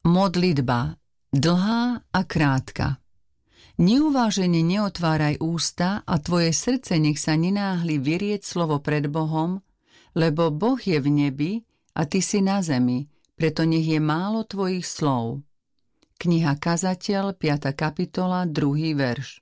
Modlitba, dlhá a krátka. Neuvážene neotváraj ústa a tvoje srdce nech sa nenáhli vyrieť slovo pred Bohom, lebo Boh je v nebi a ty si na zemi, preto nech je málo tvojich slov. Kniha Kazateľ, 5. kapitola, 2. verš.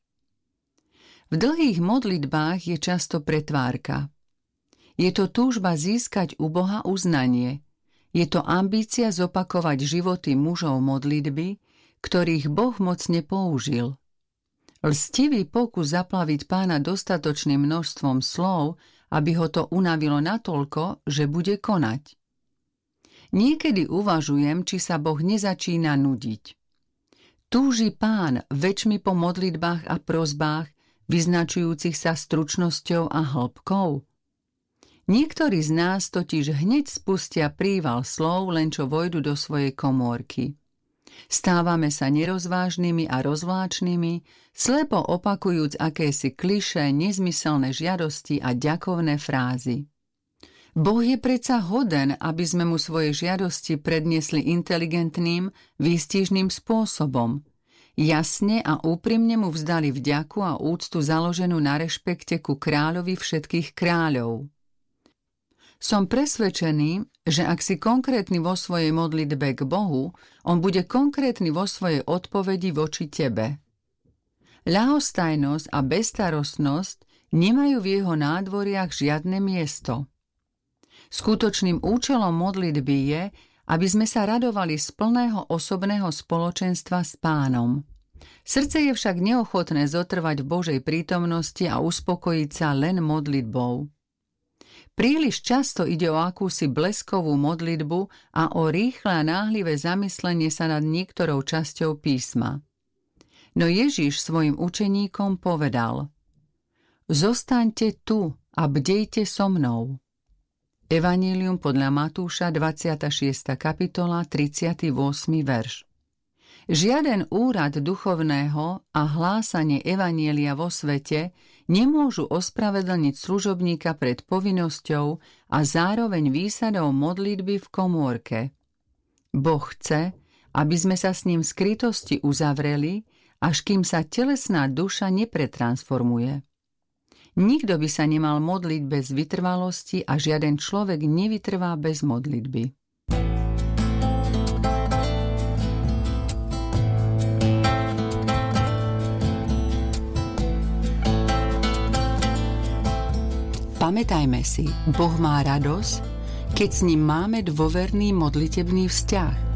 V dlhých modlitbách je často pretvárka. Je to túžba získať u Boha uznanie. Je to ambícia zopakovať životy mužov modlitby, ktorých Boh mocne použil. Lstivý pokus zaplaviť Pána dostatočným množstvom slov, aby ho to unavilo natoľko, že bude konať. Niekedy uvažujem, či sa Boh nezačína nudiť. Túži Pán večmi po modlitbách a prosbách, vyznačujúcich sa stručnosťou a hĺbkou? Niektorí z nás totiž hneď spustia príval slov, len čo vojdu do svojej komórky. Stávame sa nerozvážnymi a rozvláčnymi, slepo opakujúc akési klišé, nezmyselné žiadosti a ďakovné frázy. Boh je predsa hoden, aby sme mu svoje žiadosti predniesli inteligentným, výstižným spôsobom. Jasne a úprimne mu vzdali vďaku a úctu založenú na rešpekte ku kráľovi všetkých kráľov. Som presvedčený, že ak si konkrétny vo svojej modlitbe k Bohu, on bude konkrétny vo svojej odpovedi voči tebe. Ľahostajnosť a bezstarostnosť nemajú v jeho nádvoriach žiadne miesto. Skutočným účelom modlitby je, aby sme sa radovali z plného osobného spoločenstva s Pánom. Srdce je však neochotné zotrvať v Božej prítomnosti a uspokojiť sa len modlitbou. Príliš často ide o akúsi bleskovú modlitbu a o rýchle a náhlivé zamyslenie sa nad niektorou časťou písma. No Ježiš svojim učeníkom povedal: Zostaňte tu a bdejte so mnou. Evanjelium podľa Matúša, 26. kapitola, 38. verš. Žiaden úrad duchovného a hlásanie evanjelia vo svete nemôžu ospravedlniť služobníka pred povinnosťou a zároveň výsadou modlitby v komórke. Boh chce, aby sme sa s ním v skrytosti uzavreli, až kým sa telesná duša nepretransformuje. Nikto by sa nemal modliť bez vytrvalosti a žiaden človek nevytrvá bez modlitby. Pamätajme si, Boh má radosť, keď s ním máme dôverný modlitebný vzťah.